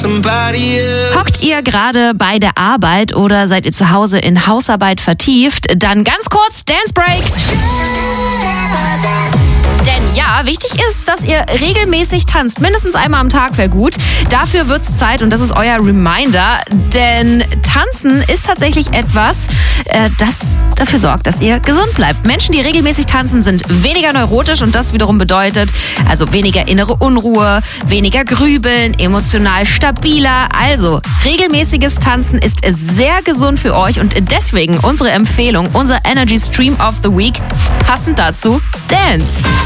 somebody else. Hockt ihr gerade bei der Arbeit oder seid ihr zu Hause in Hausarbeit vertieft? Dann ganz kurz Dance Break. Denn ja, wichtig ist, dass ihr regelmäßig tanzt. Mindestens einmal am Tag wäre gut. Dafür wird's Zeit und das ist euer Reminder. Denn Tanzen ist tatsächlich etwas, das dafür sorgt, dass ihr gesund bleibt. Menschen, die regelmäßig tanzen, sind weniger neurotisch und das wiederum bedeutet, also weniger innere Unruhe, weniger Grübeln, emotional stabiler. Also regelmäßiges Tanzen ist sehr gesund für euch und deswegen unsere Empfehlung, unser Energy Stream of the Week, passend dazu, Dance.